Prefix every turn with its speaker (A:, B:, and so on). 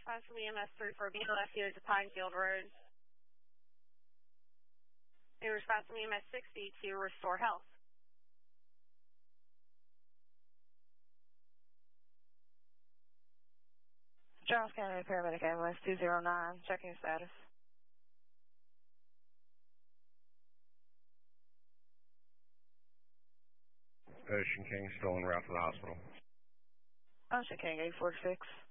A: response from EMS 34 BLS here to Pinefield Road. A response from EMS 60 to Restore Health.
B: Charles County Paramedic Ambulance 209, checking status.
C: Ocean King still en route to the hospital.
B: Ocean King 846.